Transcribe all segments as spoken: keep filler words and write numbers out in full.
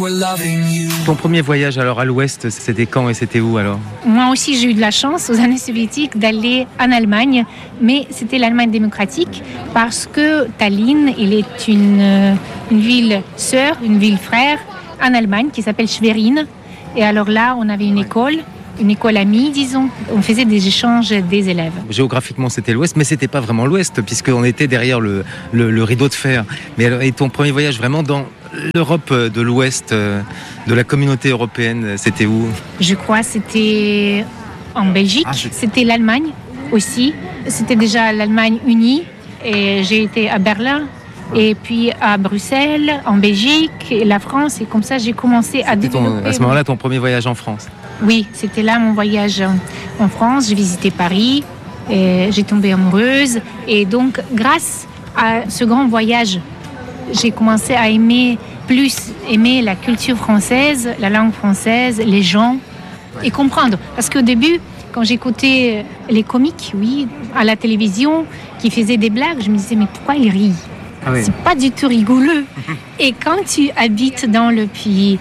Ton premier voyage alors à l'Ouest, c'était quand et c'était où alors? Moi aussi, j'ai eu de la chance aux années soviétiques d'aller en Allemagne, mais c'était l'Allemagne démocratique parce que Tallinn, il est une, une ville sœur, une ville frère en Allemagne qui s'appelle Schwerin. Et alors là, on avait une école, une école amie, disons. On faisait des échanges des élèves. Géographiquement, c'était l'Ouest, mais c'était pas vraiment l'Ouest puisqu'on était derrière le, le, le rideau de fer. Mais alors, et ton premier voyage vraiment dans l'Europe de l'Ouest, de la communauté européenne, c'était où? Je crois que c'était en Belgique, ah, je... c'était l'Allemagne aussi. C'était déjà l'Allemagne unie et j'ai été à Berlin et puis à Bruxelles, en Belgique, et la France. Et comme ça, j'ai commencé à développer... Ton, à ce moment-là, ton premier voyage en France? Oui, c'était là mon voyage en France. J'ai visité Paris, et j'ai tombé amoureuse. Et donc, grâce à ce grand voyage, j'ai commencé à aimer plus aimer la culture française, la langue française, les gens et comprendre. Parce qu'au début, quand j'écoutais les comiques, oui, à la télévision, qui faisaient des blagues, je me disais mais pourquoi ils rient? Ah oui. C'est pas du tout rigolo. Et quand tu habites dans le pays,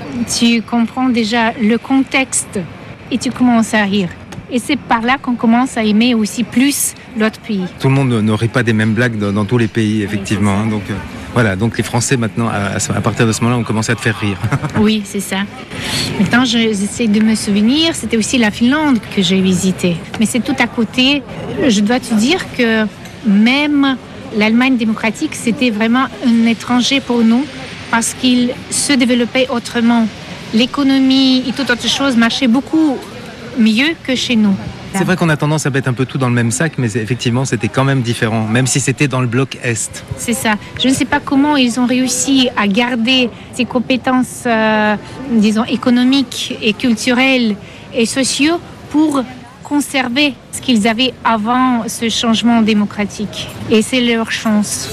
tu comprends déjà le contexte et tu commences à rire. Et c'est par là qu'on commence à aimer aussi plus l'autre pays. Tout le monde ne rit pas des mêmes blagues dans, dans tous les pays, effectivement. Oui, donc euh, voilà, donc les Français maintenant, à, à partir de ce moment-là, ont commencé à te faire rire. Oui, c'est ça. Maintenant, j'essaie de me souvenir, c'était aussi la Finlande que j'ai visitée. Mais c'est tout à côté. Je dois te dire que même l'Allemagne démocratique, c'était vraiment un étranger pour nous parce qu'il se développait autrement. L'économie et toute autre chose marchait beaucoup mieux que chez nous. C'est vrai qu'on a tendance à mettre un peu tout dans le même sac, mais effectivement, c'était quand même différent, même si c'était dans le bloc Est. C'est ça. Je ne sais pas comment ils ont réussi à garder ces compétences, euh, disons, économiques et culturelles et sociaux pour conserver ce qu'ils avaient avant ce changement démocratique. Et c'est leur chance.